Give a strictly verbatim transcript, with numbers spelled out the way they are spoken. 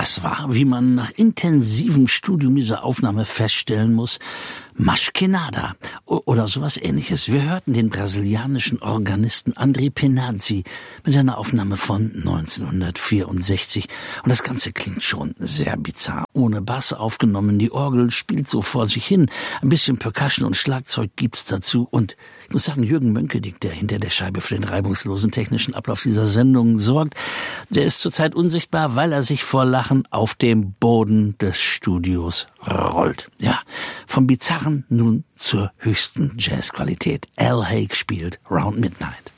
Das war, wie man nach intensivem Studium dieser Aufnahme feststellen muss, Mas Que Nada oder sowas Ähnliches. Wir hörten den brasilianischen Organisten André Penazzi mit einer Aufnahme von neunzehnhundertvierundsechzig. Und das Ganze klingt schon sehr bizarr. Ohne Bass aufgenommen, die Orgel spielt so vor sich hin. Ein bisschen Percussion und Schlagzeug gibt's dazu. Und ich muss sagen, Jürgen Mönkedick, der hinter der Scheibe für den reibungslosen technischen Ablauf dieser Sendung sorgt, der ist zurzeit unsichtbar, weil er sich vor Lachen auf dem Boden des Studios rollt. Ja, vom Bizarren nun zur höchsten Jazzqualität. Al Haig spielt Round Midnight.